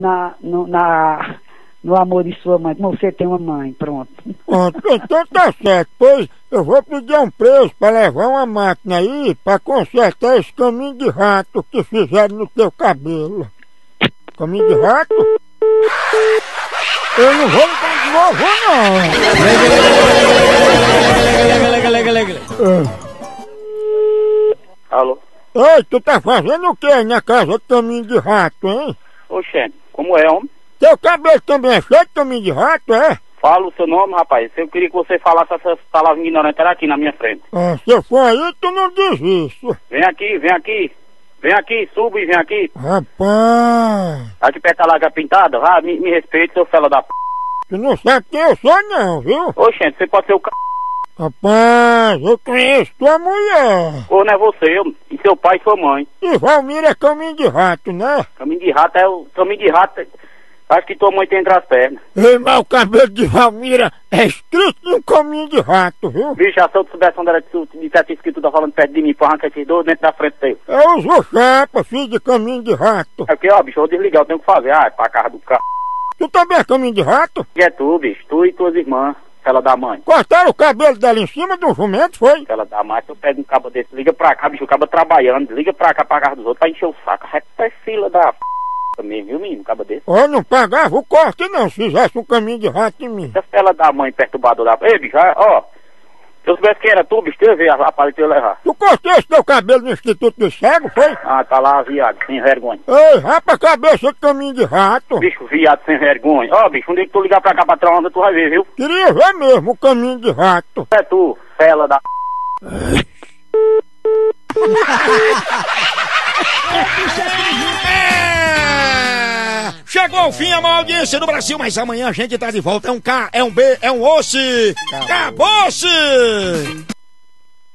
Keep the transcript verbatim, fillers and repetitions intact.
Na, no, na, no amor de sua mãe, como você tem uma mãe, pronto. Pronto, então tá certo. Pois eu vou pedir a um preço pra levar uma máquina aí pra consertar esse caminho de rato que fizeram no teu cabelo. Caminho de rato? Eu não vou ligar de novo, não. Alô? Ei, tu tá fazendo o que aí na casa de caminho de rato, hein? Oxente, como é, homem? Teu cabelo também é cheio de caminho de rato, é? Fala o seu nome, rapaz. Eu queria que você falasse essas palavras ignorantes era aqui na minha frente. Ah, se eu for aí, tu não diz isso. Vem aqui, vem aqui. Vem aqui, suba e vem aqui. Rapaz, Aqui perto da Laga Pintada, vá, me, me respeite, seu fela da p... tu não sabe quem eu sou não, viu? Oxente, você pode ser o c... Rapaz, eu conheço tua mulher. Ou não é você, eu, e seu pai e sua mãe. E Valmir é caminho de rato, né? Caminho de rato é o... Caminho de rato... é- Acho que tua mãe tem entre as pernas. Ei, mas o cabelo de Valmira é escrito no caminho de rato, viu? Bicho, já se eu soubesse onde era que tu dissesse isso que tu tá falando perto de mim, pra arrancar esses dois dentro da frente teu. Eu uso chapa, filho de caminho de rato. É porque, ó, bicho, eu vou desligar, eu tenho que fazer. Ah, é pra casa do c... Tu também é caminho de rato? Que é tu, bicho, tu e tuas irmãs, fela da mãe. Cortaram o cabelo dela em cima do jumento, foi? Fela da mãe, tu pega um cabo desse, liga pra cá, bicho, o cabo trabalhando, liga pra cá pra casa dos outros, pra encher o saco. É fila da p... também, viu, menino, um cabo desse. Eu não pagava o corte não, se fizesse um caminho de rato em mim. Essa fela da mãe perturbadora da... Ei, bicho, ó, se eu soubesse quem era tu, bicho, tu ia ver a, a paleta eu levar. Tu cortou esse teu cabelo no Instituto do Cego, foi? Ah, tá lá, viado, sem vergonha. Ei, rapa a cabeça de caminho de rato. Bicho, viado, sem vergonha. Ó, bicho, um dia que tu ligar pra cá pra tirar onda, tu vai ver, viu? Queria ver mesmo o caminho de rato. É tu, fela da... É! Chegou ao fim a maior audiência do Brasil, mas amanhã a gente tá de volta. É um K, é um B, é um osso. Acabou-se!